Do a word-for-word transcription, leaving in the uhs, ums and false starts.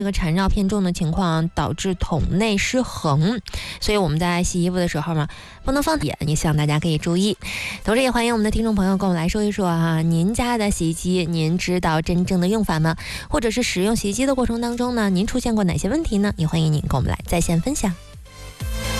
这个缠绕偏重的情况导致桶内失衡，所以我们在洗衣服的时候嘛，不能放眼，也希望大家可以注意。同时也欢迎我们的听众朋友跟我们来说一说啊，您家的洗衣机您知道真正的用法吗？或者是使用洗衣机的过程当中呢，您出现过哪些问题呢？也欢迎您跟我们来在线分享。